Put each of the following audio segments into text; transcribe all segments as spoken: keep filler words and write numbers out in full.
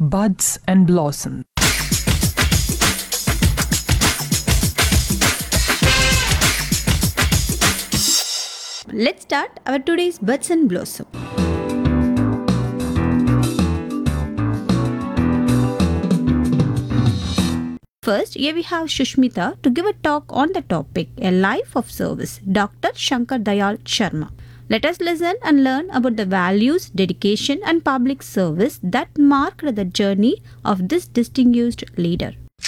Buds and Blossom. Let's start our today's Buds and Blossom. First, here we have Shushmita to give a talk on the topic A Life of Service, Doctor Shankar Dayal Sharma. Let us listen and learn about the values, dedication and public service that marked the journey of this distinguished leader.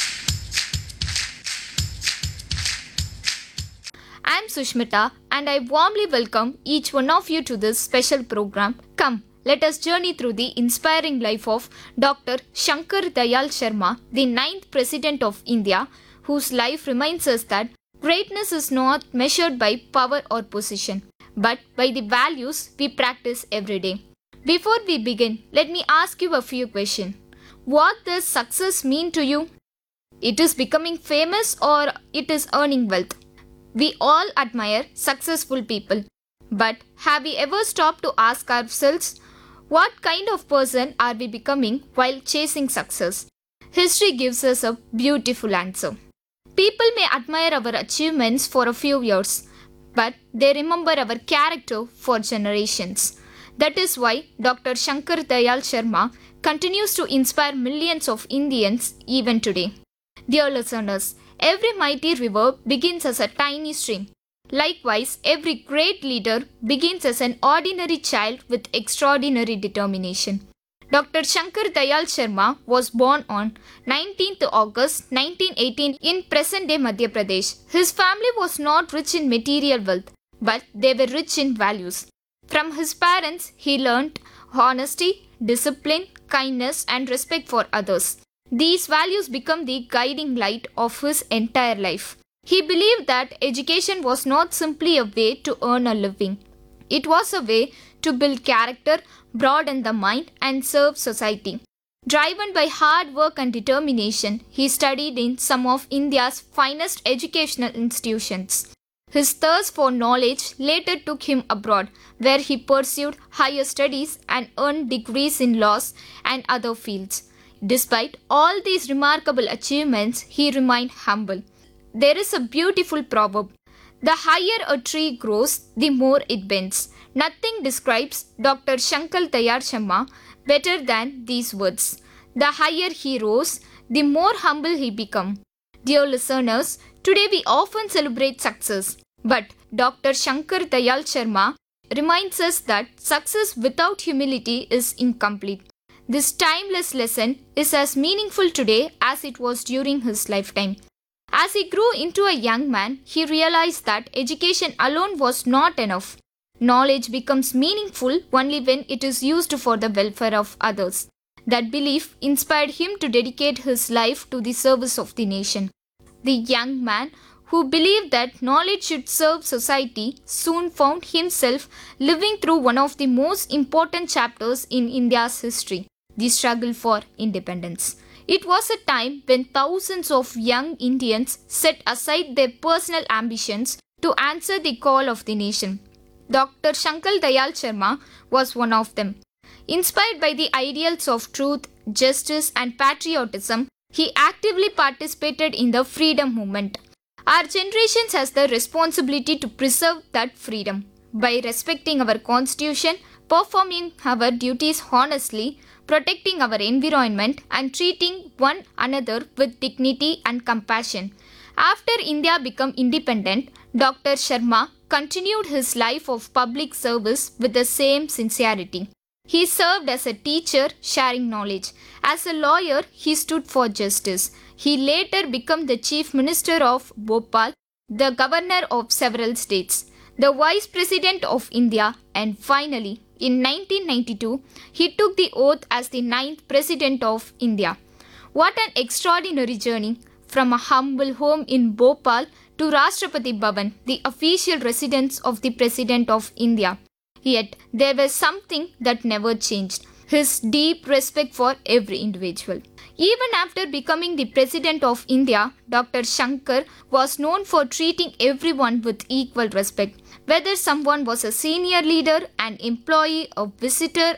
I am Sushmita and I warmly welcome each one of you to this special program. Come, let us journey through the inspiring life of Doctor Shankar Dayal Sharma, the ninth President of India, whose life reminds us that greatness is not measured by power or position, but by the values we practice every day. Before we begin, let me ask you a few questions. What does success mean to you? It is becoming famous or it is earning wealth? We all admire successful people, but have we ever stopped to ask ourselves, what kind of person are we becoming while chasing success? History gives us a beautiful answer. People may admire our achievements for a few years, but they remember our character for generations. That is why Doctor Shankar Dayal Sharma continues to inspire millions of Indians even today. Dear listeners, every mighty river begins as a tiny stream. Likewise, every great leader begins as an ordinary child with extraordinary determination. Doctor Shankar Dayal Sharma was born on nineteenth August nineteen eighteen in present-day Madhya Pradesh. His family was not rich in material wealth, but they were rich in values. From his parents, he learnt honesty, discipline, kindness, and respect for others. These values become the guiding light of his entire life. He believed that education was not simply a way to earn a living. It was a way to build character, broaden the mind, and serve society. Driven by hard work and determination, he studied in some of India's finest educational institutions. His thirst for knowledge later took him abroad, where he pursued higher studies and earned degrees in laws and other fields. Despite all these remarkable achievements, he remained humble. There is a beautiful proverb, the higher a tree grows, the more it bends. Nothing describes Doctor Shankar Dayal Sharma better than these words. The higher he rose, the more humble he became. Dear listeners, today we often celebrate success, but Doctor Shankar Dayal Sharma reminds us that success without humility is incomplete. This timeless lesson is as meaningful today as it was during his lifetime. As he grew into a young man, he realized that education alone was not enough. Knowledge becomes meaningful only when it is used for the welfare of others. That belief inspired him to dedicate his life to the service of the nation. The young man who believed that knowledge should serve society soon found himself living through one of the most important chapters in India's history, the struggle for independence. It was a time when thousands of young Indians set aside their personal ambitions to answer the call of the nation. Doctor Shankar Dayal Sharma was one of them. Inspired by the ideals of truth, justice, and patriotism, he actively participated in the freedom movement. Our generation has the responsibility to preserve that freedom. By respecting our constitution, performing our duties honestly, protecting our environment, and treating one another with dignity and compassion. After India became independent, Doctor Sharma continued his life of public service with the same sincerity. He served as a teacher, sharing knowledge. As a lawyer, he stood for justice. He later became the Chief Minister of Bhopal, the Governor of several states, the Vice President of India, and finally, in nineteen ninety-two, he took the oath as the ninth President of India. What an extraordinary journey! From a humble home in Bhopal to Rashtrapati Bhavan, the official residence of the President of India. Yet, there was something that never changed, his deep respect for every individual. Even after becoming the President of India, Doctor Shankar was known for treating everyone with equal respect. Whether someone was a senior leader, an employee, a visitor,